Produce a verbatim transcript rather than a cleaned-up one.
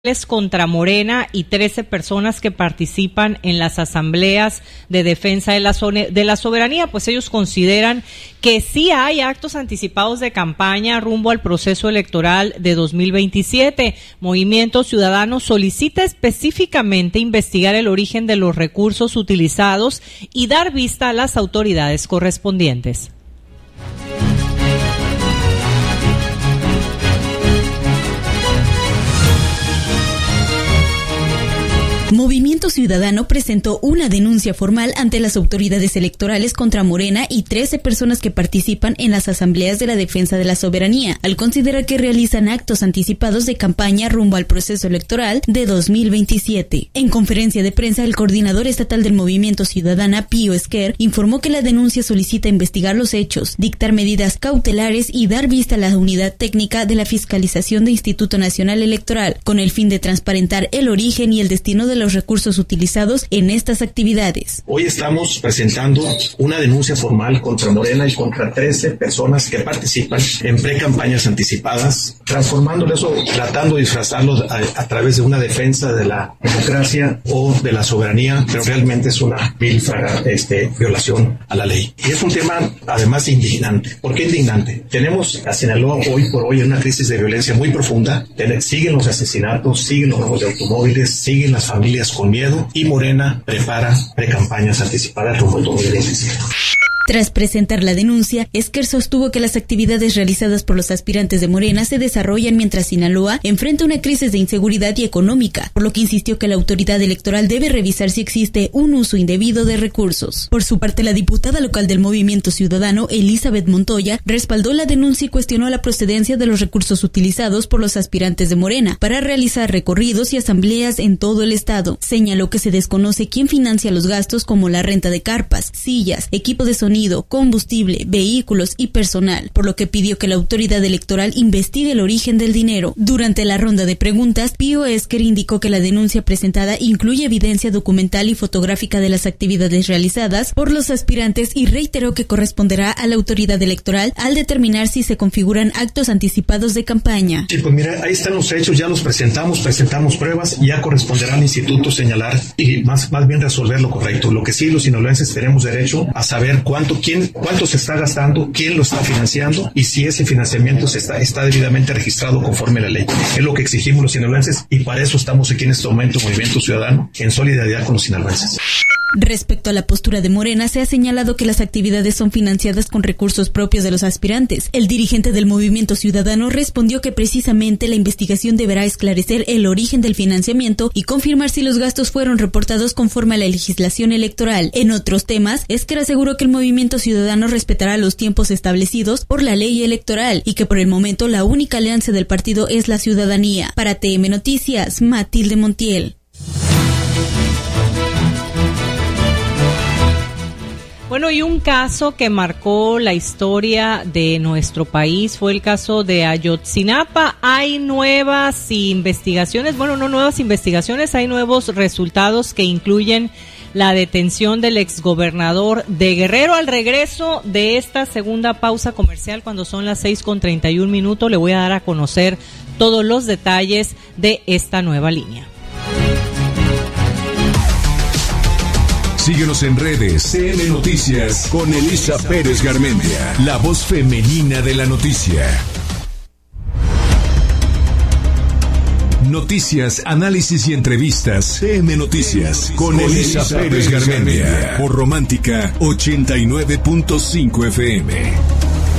contra Morena y trece personas que participan en las asambleas de defensa de la, de la soberanía, pues ellos consideran que sí hay actos anticipados de campaña rumbo al proceso electoral de dos mil veintisiete. Movimiento Ciudadano solicita específicamente investigar el origen de los recursos utilizados y dar vista a las autoridades correspondientes. Movimiento Ciudadano presentó una denuncia formal ante las autoridades electorales contra Morena y trece personas que participan en las asambleas de la defensa de la soberanía, al considerar que realizan actos anticipados de campaña rumbo al proceso electoral de dos mil veintisiete. En conferencia de prensa, el coordinador estatal del Movimiento Ciudadano, Pío Esquer, informó que la denuncia solicita investigar los hechos, dictar medidas cautelares y dar vista a la unidad técnica de la fiscalización de Instituto Nacional Electoral, con el fin de transparentar el origen y el destino de los recursos utilizados en estas actividades. Hoy estamos presentando una denuncia formal contra Morena y contra trece personas que participan en precampañas anticipadas, transformándolo eso, tratando de disfrazarlo a, a través de una defensa de la democracia o de la soberanía, pero realmente es una vil este, violación a la ley. Y es un tema además indignante. ¿Por qué indignante? Tenemos a Sinaloa hoy por hoy en una crisis de violencia muy profunda. Siguen los asesinatos, siguen los robos de automóviles, siguen las familias con miedo y Morena prepara precampañas anticipadas rumbo al dos mil veintisiete. Tras presentar la denuncia, Esquer sostuvo que las actividades realizadas por los aspirantes de Morena se desarrollan mientras Sinaloa enfrenta una crisis de inseguridad y económica, por lo que insistió que la autoridad electoral debe revisar si existe un uso indebido de recursos. Por su parte, la diputada local del Movimiento Ciudadano, Elizabeth Montoya, respaldó la denuncia y cuestionó la procedencia de los recursos utilizados por los aspirantes de Morena para realizar recorridos y asambleas en todo el estado. Señaló que se desconoce quién financia los gastos como la renta de carpas, sillas, equipo de sonido, combustible, vehículos y personal, por lo que pidió que la autoridad electoral investigue el origen del dinero. Durante la ronda de preguntas, Pío Esquer indicó que la denuncia presentada incluye evidencia documental y fotográfica de las actividades realizadas por los aspirantes y reiteró que corresponderá a la autoridad electoral al determinar si se configuran actos anticipados de campaña. Sí, pues mira, ahí están los hechos, ya los presentamos, presentamos pruebas y ya corresponderá al instituto señalar y más, más bien resolver lo correcto. Lo que sí, los sinaloenses tenemos derecho a saber cuánto Cuánto, quién, cuánto se está gastando, quién lo está financiando y si ese financiamiento se está, está debidamente registrado conforme a la ley. Es lo que exigimos los sinaloenses y para eso estamos aquí en este momento, Movimiento Ciudadano, en solidaridad con los sinaloenses. Respecto a la postura de Morena, se ha señalado que las actividades son financiadas con recursos propios de los aspirantes. El dirigente del Movimiento Ciudadano respondió que precisamente la investigación deberá esclarecer el origen del financiamiento y confirmar si los gastos fueron reportados conforme a la legislación electoral. En otros temas, Esquer aseguró que el Movimiento Ciudadano respetará los tiempos establecidos por la ley electoral y que por el momento la única alianza del partido es la ciudadanía. Para T M Noticias, Matilde Montiel. Bueno, y un caso que marcó la historia de nuestro país fue el caso de Ayotzinapa. Hay nuevas investigaciones, bueno, no nuevas investigaciones, hay nuevos resultados que incluyen la detención del exgobernador de Guerrero. Al regreso de esta segunda pausa comercial, cuando son las seis con treinta y un minutos, le voy a dar a conocer todos los detalles de esta nueva línea. Síguenos en redes, C M Noticias, con Elisa Pérez Garmendia, la voz femenina de la noticia. Noticias, análisis y entrevistas, C M Noticias, con Elisa Pérez Garmendia, por Romántica ochenta y nueve punto cinco F M.